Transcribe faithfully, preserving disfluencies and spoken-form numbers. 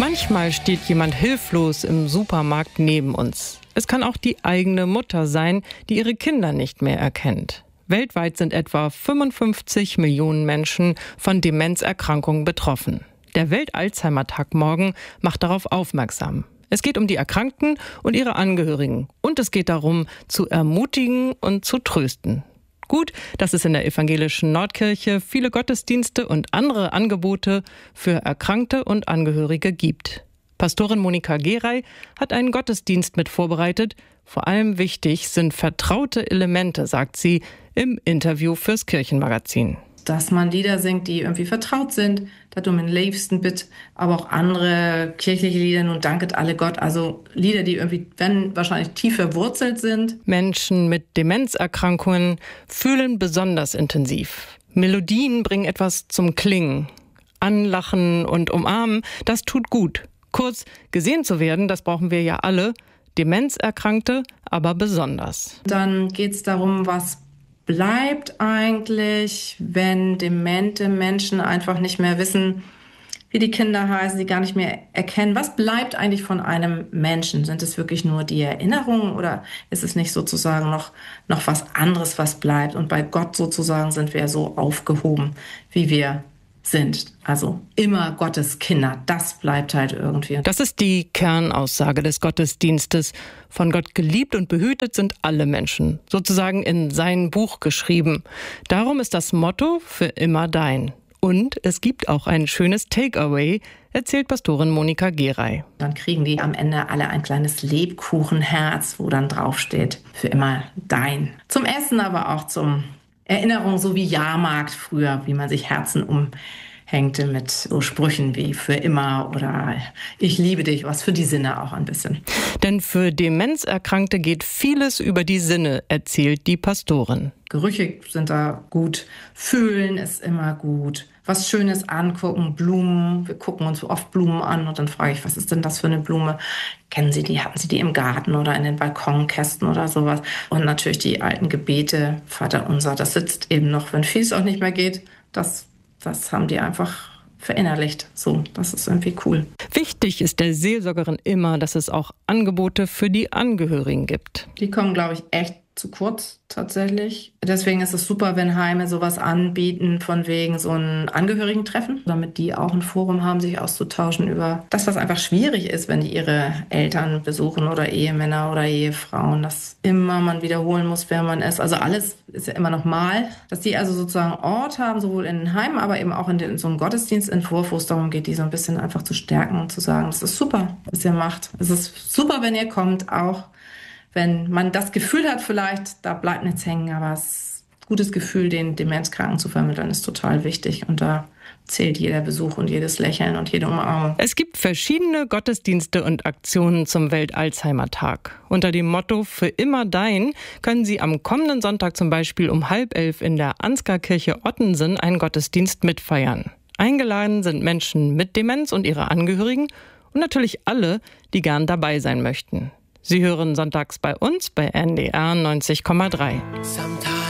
Manchmal steht jemand hilflos im Supermarkt neben uns. Es kann auch die eigene Mutter sein, die ihre Kinder nicht mehr erkennt. Weltweit sind etwa fünfundfünfzig Millionen Menschen von Demenzerkrankungen betroffen. Der Welt-Alzheimer-Tag morgen macht darauf aufmerksam. Es geht um die Erkrankten und ihre Angehörigen. Und es geht darum, zu ermutigen und zu trösten. Gut, dass es in der evangelischen Nordkirche viele Gottesdienste und andere Angebote für Erkrankte und Angehörige gibt. Pastorin Monika Geray hat einen Gottesdienst mit vorbereitet. Vor allem wichtig sind vertraute Elemente, sagt sie im Interview fürs Kirchenmagazin. Dass man Lieder singt, die irgendwie vertraut sind, dass du mit dem liebsten bist, aber auch andere kirchliche Lieder, nun danket alle Gott, also Lieder, die irgendwie, wenn, wahrscheinlich tief verwurzelt sind. Menschen mit Demenzerkrankungen fühlen besonders intensiv. Melodien bringen etwas zum Klingen. Anlachen und umarmen, das tut gut. Kurz, gesehen zu werden, das brauchen wir ja alle, Demenzerkrankte aber besonders. Dann geht es darum, was bleibt eigentlich, wenn demente Menschen einfach nicht mehr wissen, wie die Kinder heißen, sie gar nicht mehr erkennen. Was bleibt eigentlich von einem Menschen? Sind es wirklich nur die Erinnerungen oder ist es nicht sozusagen noch, noch was anderes, was bleibt? Und bei Gott sozusagen sind wir so aufgehoben, wie wir sind. Also immer Gottes Kinder. Das bleibt halt irgendwie. Das ist die Kernaussage des Gottesdienstes. Von Gott geliebt und behütet sind alle Menschen. Sozusagen in sein Buch geschrieben. Darum ist das Motto für immer dein. Und es gibt auch ein schönes Takeaway, erzählt Pastorin Monika Geray. Dann kriegen die am Ende alle ein kleines Lebkuchenherz, wo dann draufsteht, für immer dein. Zum Essen, aber auch zum Erinnerung, so wie Jahrmarkt früher, wie man sich Herzen umhängte mit so Sprüchen wie für immer oder ich liebe dich, was für die Sinne auch ein bisschen. Denn für Demenzerkrankte geht vieles über die Sinne, erzählt die Pastorin. Gerüche sind da gut, fühlen ist immer gut, was Schönes angucken, Blumen, wir gucken uns oft Blumen an und dann frage ich, was ist denn das für eine Blume? Kennen Sie die, hatten Sie die im Garten oder in den Balkonkästen oder sowas? Und natürlich die alten Gebete, Vater unser, das sitzt eben noch, wenn vieles auch nicht mehr geht, das, das haben die einfach verinnerlicht. So, das ist irgendwie cool. Wichtig ist der Seelsorgerin immer, dass es auch Angebote für die Angehörigen gibt. Die kommen, glaube ich, echt zu kurz tatsächlich. Deswegen ist es super, wenn Heime sowas anbieten, von wegen so ein Angehörigentreffen, damit die auch ein Forum haben, sich auszutauschen über das, was einfach schwierig ist, wenn die ihre Eltern besuchen oder Ehemänner oder Ehefrauen, dass immer man wiederholen muss, wer man ist. Also alles ist ja immer noch mal, dass die also sozusagen Ort haben, sowohl in den Heimen, aber eben auch in, den, in so einem Gottesdienstentwurf, wo es darum geht, die so ein bisschen einfach zu stärken und zu sagen, das ist super, was ihr macht. Es ist super, wenn ihr kommt, auch wenn man das Gefühl hat, vielleicht, da bleibt nichts hängen, aber es ein gutes Gefühl, den Demenzkranken zu vermitteln, ist total wichtig. Und da zählt jeder Besuch und jedes Lächeln und jede Umarmung. Es gibt verschiedene Gottesdienste und Aktionen zum Welt-Alzheimer-Tag. Unter dem Motto Für immer dein können Sie am kommenden Sonntag zum Beispiel um halb elf in der Ansgarkirche Ottensen einen Gottesdienst mitfeiern. Eingeladen sind Menschen mit Demenz und ihre Angehörigen und natürlich alle, die gern dabei sein möchten. Sie hören sonntags bei uns bei N D R neunzig Komma drei.